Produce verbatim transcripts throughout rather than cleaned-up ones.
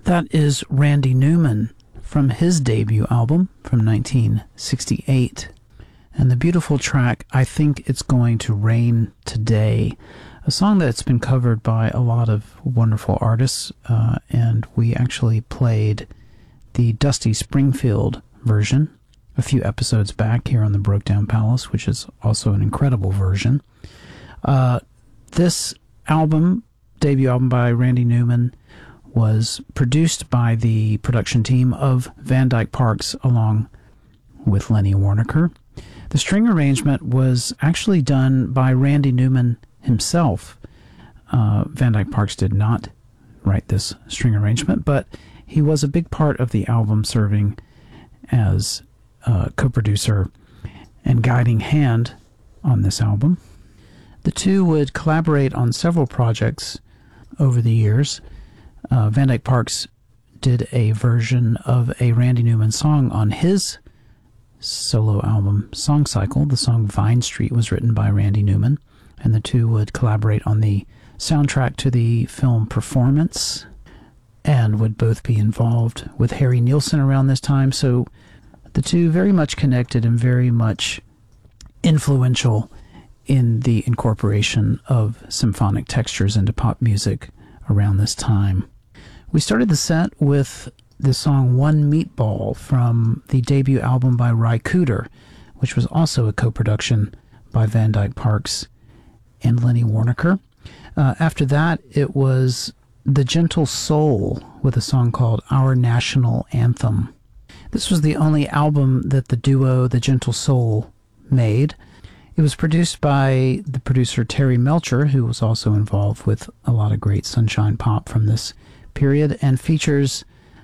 That is Randy Newman from his debut album from nineteen sixty-eight. And the beautiful track, I Think It's Going to Rain Today, a song that's been covered by a lot of wonderful artists, uh, and we actually played the Dusty Springfield version a few episodes back here on the Broke Down Palace, which is also an incredible version. Uh, this album, debut album by Randy Newman, was produced by the production team of Van Dyke Parks along with Lenny Waronker. The string arrangement was actually done by Randy Newman himself. Uh, Van Dyke Parks did not write this string arrangement, but he was a big part of the album, serving as uh, co-producer and guiding hand on this album. The two would collaborate on several projects over the years. Uh, Van Dyke Parks did a version of a Randy Newman song on his solo album Song Cycle. The song Vine Street was written by Randy Newman, and the two would collaborate on the soundtrack to the film Performance, and would both be involved with Harry Nilsson around this time. So the two very much connected and very much influential in the incorporation of symphonic textures into pop music around this time. We started the set with the song One Meatball from the debut album by Ry Cooder, which was also a co-production by Van Dyke Parks and Lenny Waronker. Uh, after that, it was The Gentle Soul with a song called Our National Anthem. This was the only album that the duo The Gentle Soul made. It was produced by the producer Terry Melcher, who was also involved with a lot of great sunshine pop from this period, and features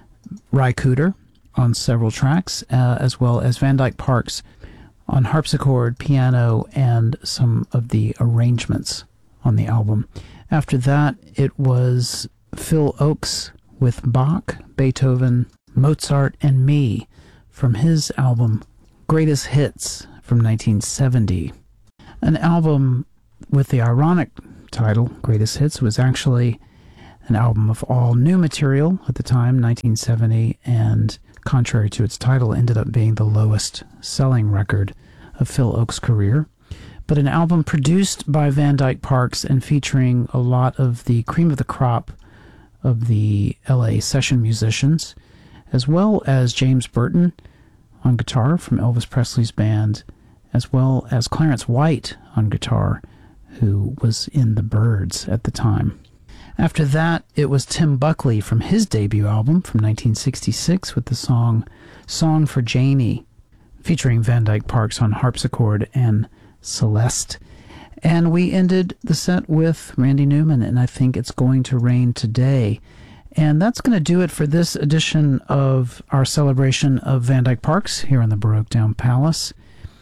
Ry Cooder on several tracks, uh, as well as Van Dyke Parks on harpsichord, piano, and some of the arrangements on the album. After that, it was Phil Ochs with Bach, Beethoven, Mozart, and Me from his album Greatest Hits from nineteen seventy. An album with the ironic title, Greatest Hits, was actually an album of all new material at the time, nineteen seventy, and contrary to its title, ended up being the lowest selling record of Phil Ochs' career. But an album produced by Van Dyke Parks and featuring a lot of the cream of the crop of the L A session musicians, as well as James Burton on guitar from Elvis Presley's band, as well as Clarence White on guitar, who was in the Byrds at the time. After that, it was Tim Buckley from his debut album from nineteen sixty-six with the song Song for Janie, featuring Van Dyke Parks on harpsichord and Celeste. And we ended the set with Randy Newman, and I Think It's Going to Rain Today. And that's going to do it for this edition of our celebration of Van Dyke Parks here in the Broke Down Palace.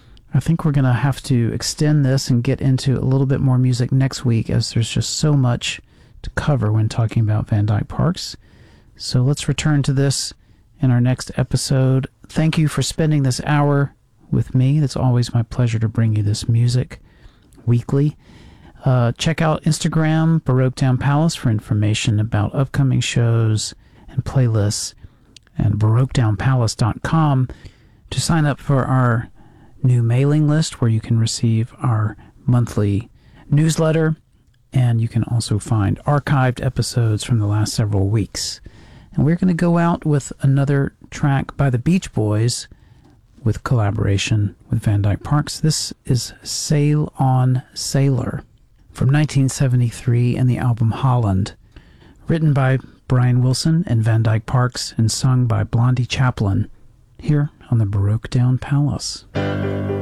I think we're going to have to extend this and get into a little bit more music next week, as there's just so much to cover when talking about Van Dyke Parks. So let's return to this in our next episode. Thank you for spending this hour with me. It's always my pleasure to bring you this music weekly. Uh, check out Instagram, Baroque Town Palace, for information about upcoming shows and playlists, and baroque down palace dot com to sign up for our new mailing list, where you can receive our monthly newsletter, and you can also find archived episodes from the last several weeks. And we're going to go out with another track by the Beach Boys with collaboration with Van Dyke Parks. This is Sail On Sailor from nineteen seventy-three and the album Holland, written by Brian Wilson and Van Dyke Parks and sung by Blondie Chaplin here on the Baroque Down Palace.